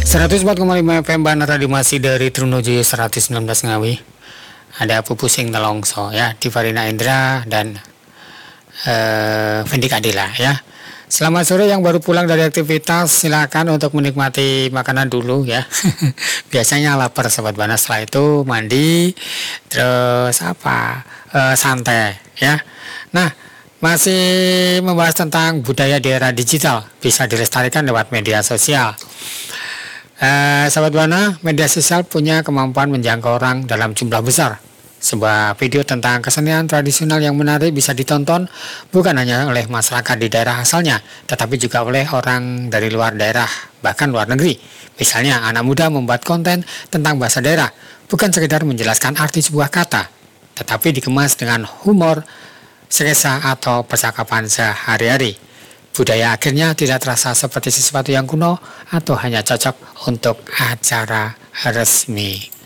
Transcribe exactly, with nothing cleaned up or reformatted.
seratus empat koma lima F M Banar Radio masih dari Trunojoyo seratus sembilan belas Ngawi. Ada Pupusing Nelongso ya, Divarina Indra dan uh, Fendi Kadila ya. Selamat sore yang baru pulang dari aktivitas, silakan untuk menikmati makanan dulu ya. Biasanya lapar Sobat Banar, setelah itu mandi, terus apa uh, santai ya. Nah, masih membahas tentang budaya di era digital, bisa dilestarikan lewat media sosial. Uh, Sobat Banar, media sosial punya kemampuan menjangkau orang dalam jumlah besar. Sebuah video tentang kesenian tradisional yang menarik bisa ditonton bukan hanya oleh masyarakat di daerah asalnya, tetapi juga oleh orang dari luar daerah, bahkan luar negeri. Misalnya anak muda membuat konten tentang bahasa daerah, bukan sekedar menjelaskan arti sebuah kata, tetapi dikemas dengan humor, sketsa atau percakapan sehari-hari. Budaya akhirnya tidak terasa seperti sesuatu yang kuno atau hanya cocok untuk acara resmi.